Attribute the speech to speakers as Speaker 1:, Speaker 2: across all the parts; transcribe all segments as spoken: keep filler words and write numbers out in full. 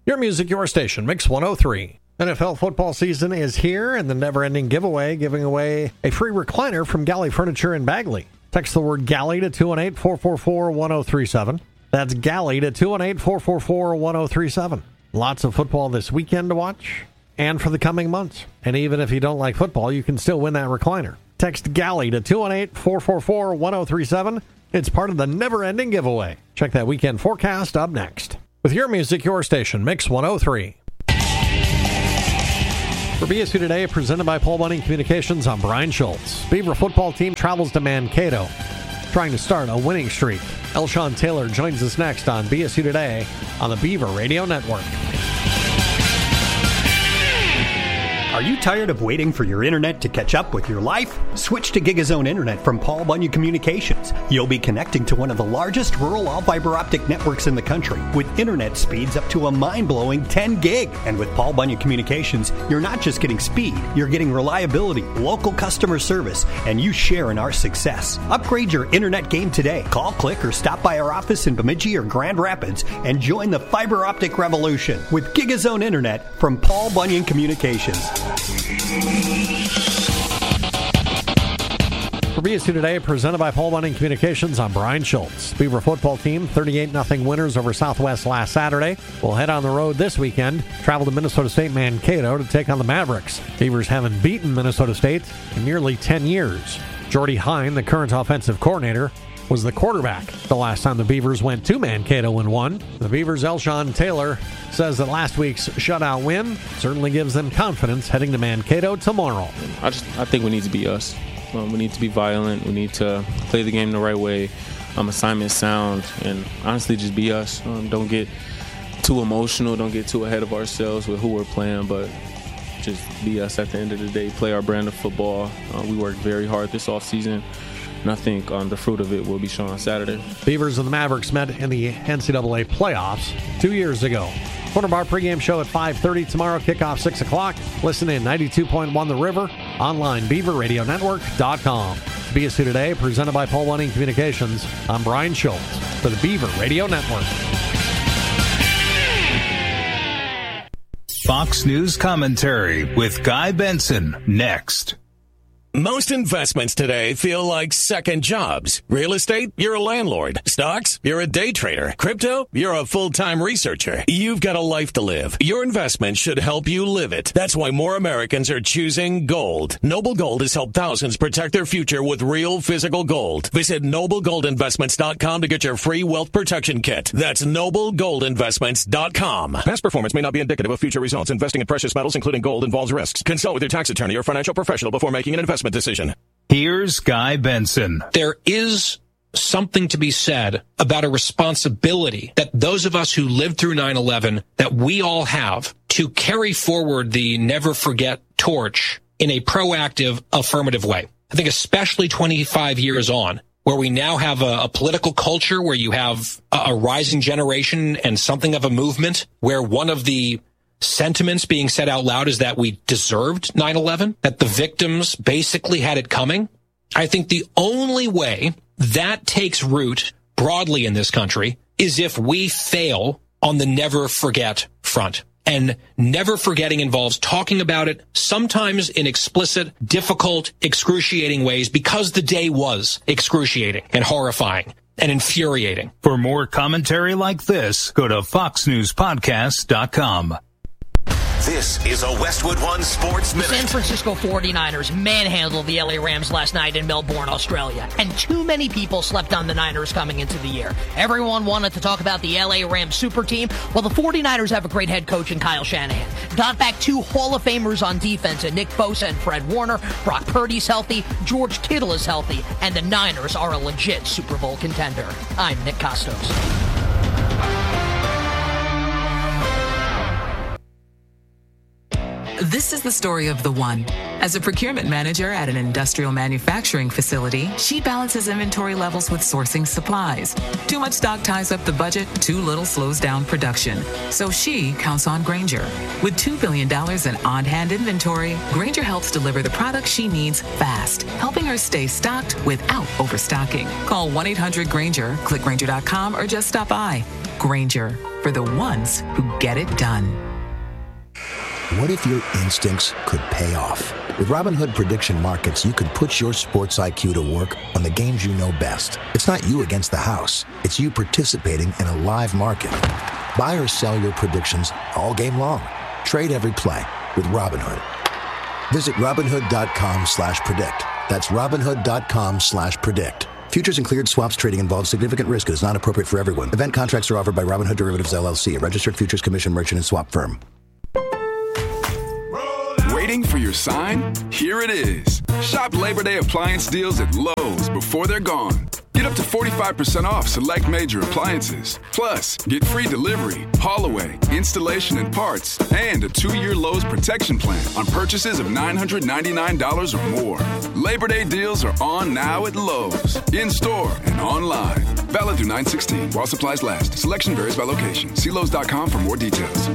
Speaker 1: Your music, your station, Mix one oh three. N F L football season is here, and the never-ending giveaway, giving away a free recliner from Galley Furniture in Bagley. Text the word Galley to two one eight, four four four, one oh three seven. That's Galley to two one eight, four four four, one oh three seven. Lots of football this weekend to watch, and for the coming months. And even if you don't like football, you can still win that recliner. Text Galley to two one eight, four four four, one oh three seven. It's part of the never-ending giveaway. Check that weekend forecast up next. With your music, your station, Mix one oh three. For B S U Today, presented by Paul Bunning Communications, I'm Brian Schultz. Beaver football team travels to Mankato, trying to start a winning streak. Elshawn Taylor joins us next on B S U Today on the Beaver Radio Network.
Speaker 2: Are you tired of waiting for your internet to catch up with your life? Switch to GigaZone Internet from Paul Bunyan Communications. You'll be connecting to one of the largest rural all-fiber optic networks in the country with internet speeds up to a mind-blowing ten gig. And with Paul Bunyan Communications, you're not just getting speed, you're getting reliability, local customer service, and you share in our success. Upgrade your internet game today. Call, click, or stop by our office in Bemidji or Grand Rapids and join the fiber optic revolution with GigaZone Internet from Paul Bunyan Communications.
Speaker 1: For B S U Today, presented by Paul Bunning Communications, I'm Brian Schultz. Beaver football team, thirty-eight nothing winners over Southwest last Saturday. We'll head on the road this weekend, travel to Minnesota State Mankato to take on the Mavericks. Beavers haven't beaten Minnesota State in nearly ten years. Jordy Hine, the current offensive coordinator, was the quarterback the last time the Beavers went to Mankato and won. The Beavers' Elshawn Taylor says that last week's shutout win certainly gives them confidence heading to Mankato tomorrow.
Speaker 3: I just I think we need to be us. Um, we need to be violent. We need to play the game the right way. Um, assignment sound, and honestly, just be us. Um, don't get too emotional. Don't get too ahead of ourselves with who we're playing, but just be us at the end of the day. Play our brand of football. Uh, we worked very hard this offseason. And I think um, the fruit of it will be shown on Saturday.
Speaker 1: Beavers and the Mavericks met in the N C double A playoffs two years ago. Corner Bar pregame show at five thirty tomorrow, kickoff six o'clock. Listen in ninety-two point one The River, online beaver radio network dot com. B S U Today, presented by Paul Bunning Communications. I'm Brian Schultz for the Beaver Radio Network.
Speaker 4: Fox News commentary with Guy Benson next.
Speaker 5: Most investments today feel like second jobs. Real estate, you're a landlord. Stocks, you're a day trader. Crypto, you're a full-time researcher. You've got a life to live. Your investment should help you live it. That's why more Americans are choosing gold. Noble Gold has helped thousands protect their future with real physical gold. Visit noble gold investments dot com to get your free wealth protection kit. That's noble gold investments dot com. Past performance may not be indicative of future results. Investing in precious metals, including gold, involves risks. Consult with your tax attorney or financial professional before making an investment decision.
Speaker 4: Here's Guy Benson.
Speaker 6: There is something to be said about a responsibility that those of us who lived through nine eleven, that we all have to carry forward the never forget torch in a proactive, affirmative way. I think especially twenty-five years on, where we now have a, a political culture where you have a, a rising generation and something of a movement where one of the sentiments being said out loud is that we deserved nine eleven, that the victims basically had it coming. I think the only way that takes root broadly in this country is if we fail on the never forget front. And never forgetting involves talking about it, sometimes in explicit, difficult, excruciating ways, because the day was excruciating and horrifying and infuriating.
Speaker 4: For more commentary like this, go to fox news podcast dot com.
Speaker 7: This is a Westwood One Sports Minute.
Speaker 8: San Francisco forty-niners manhandled the L A Rams last night in Melbourne, Australia. And too many people slept on the Niners coming into the year. Everyone wanted to talk about the L A Rams super team. Well, the forty-niners have a great head coach in Kyle Shanahan. Got back two Hall of Famers on defense in Nick Bosa and Fred Warner. Brock Purdy's healthy. George Kittle is healthy. And the Niners are a legit Super Bowl contender. I'm Nick Costos.
Speaker 9: This is the story of the one. As a procurement manager at an industrial manufacturing facility, she balances inventory levels with sourcing supplies. Too much stock ties up the budget, too little slows down production. So she counts on Grainger. With two billion dollars in on-hand inventory, Grainger helps deliver the products she needs fast, helping her stay stocked without overstocking. Call one eight hundred Grainger, click Grainger dot com, or just stop by. Grainger, for the ones who get it done.
Speaker 10: What if your instincts could pay off? With Robinhood Prediction Markets, you could put your sports I Q to work on the games you know best. It's not you against the house. It's you participating in a live market. Buy or sell your predictions all game long. Trade every play with Robinhood. Visit Robinhood.com slash predict. That's Robinhood.com slash predict. Futures and cleared swaps trading involves significant risk and is not appropriate for everyone. Event contracts are offered by Robinhood Derivatives, L L C, a registered futures commission merchant and swap firm.
Speaker 11: Waiting for your sign? Here it is. Shop Labor Day appliance deals at Lowe's before they're gone. Get up to forty-five percent off select major appliances. Plus, get free delivery, haul away, installation and parts, and a two-year Lowe's protection plan on purchases of nine hundred ninety-nine dollars or more. Labor Day deals are on now at Lowe's, in-store and online. Valid through nine sixteen while supplies last. Selection varies by location. See Lowe's dot com for more details.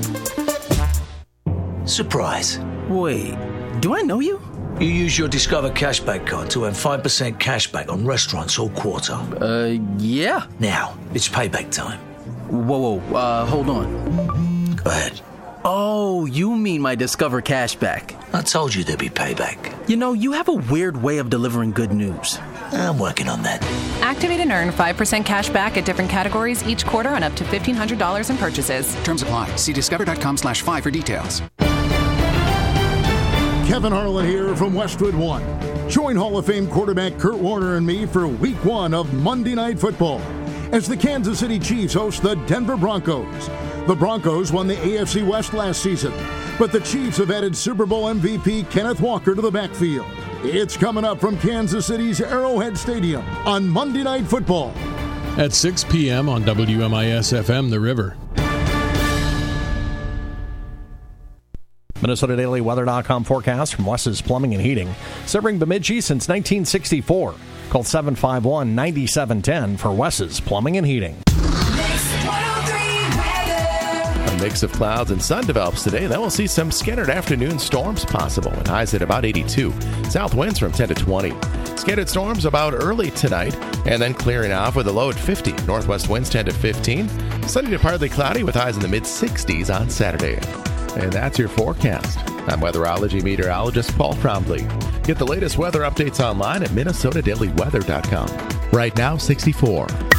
Speaker 12: Surprise.
Speaker 13: Wait, do I know you?
Speaker 12: You use your Discover Cashback card to earn five percent cashback on restaurants all quarter.
Speaker 13: Uh, yeah.
Speaker 12: Now, it's payback time.
Speaker 13: Whoa, whoa, uh, hold on.
Speaker 12: Go ahead.
Speaker 13: Oh, you mean my Discover Cashback.
Speaker 12: I told you there'd be payback.
Speaker 13: You know, you have a weird way of delivering good news.
Speaker 12: I'm working on that.
Speaker 14: Activate and earn five percent cash back at different categories each quarter on up to fifteen hundred dollars in purchases.
Speaker 15: Terms apply. See discover.com slash five for details.
Speaker 16: Kevin Harlan here from Westwood One. Join Hall of Fame quarterback Kurt Warner and me for week one of Monday Night Football as the Kansas City Chiefs host the Denver Broncos. The Broncos won the A F C West last season, but the Chiefs have added Super Bowl M V P Kenneth Walker to the backfield. It's coming up from Kansas City's Arrowhead Stadium on Monday Night Football.
Speaker 17: At six p.m. on W M I S F M, The River.
Speaker 1: Minnesota Daily Weather dot com forecast from Wes's Plumbing and Heating. Serving Bemidji since nineteen sixty-four. Call seven five one, nine seven one zero for Wes's Plumbing and Heating.
Speaker 18: A mix of clouds and sun develops today. Then we'll see some scattered afternoon storms possible and highs at about eighty-two. South winds from ten to twenty. Scattered storms about early tonight and then clearing off with a low at fifty. Northwest winds ten to fifteen. Sunny to partly cloudy with highs in the mid sixties on Saturday. And that's your forecast. I'm weatherology meteorologist Paul Trombley. Get the latest weather updates online at Minnesota Daily Weather dot com. Right now, sixty-four.